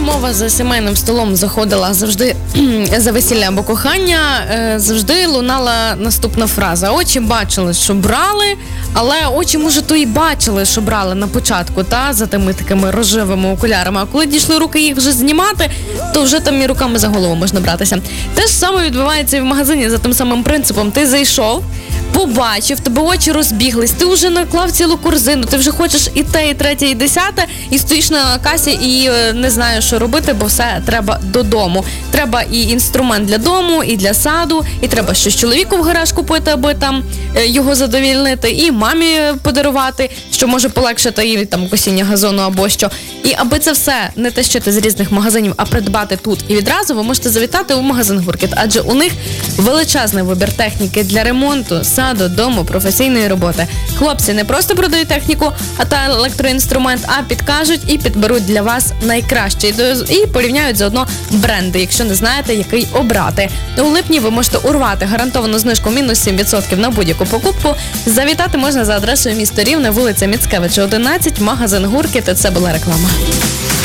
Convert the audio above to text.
розмова за сімейним столом заходила завжди за весілля або кохання, завжди лунала наступна фраза. Очі бачили, що брали, але очі, може, то і бачили, що брали на початку, за тими такими рожевими окулярами. А коли дійшли руки їх вже знімати, то вже там і руками за голову можна братися. Те ж саме відбувається і в магазині за тим самим принципом. Ти зайшов, побачив, тебе очі розбіглись, ти вже наклав цілу корзину, ти вже хочеш і те, і третє, і десяте, і стоїш на касі і не знаєш, що робити, бо все треба додому. Треба і інструмент для дому, і для саду, і треба щось чоловіку в гараж купити, аби там його задовільнити, і мамі подарувати, що може полегшити їй там косіння газону або що. І аби це все не тащити з різних магазинів, а придбати тут і відразу, ви можете завітати у магазин «Гуркіт», адже у них величезний вибір техніки для ремонту, саду, дому, професійної роботи. Хлопці не просто продають техніку та електроінструмент, а підкажуть і підберуть для вас найкраще. І порівняють заодно бренди, якщо не знаєте, який обрати. У липні ви можете урвати гарантовану знижку мінус 7% на будь-яку покупку. Завітати можна за адресою місто Рівне, вулиця Міцкевича, 11, магазин «Гуркіт». Це була реклама.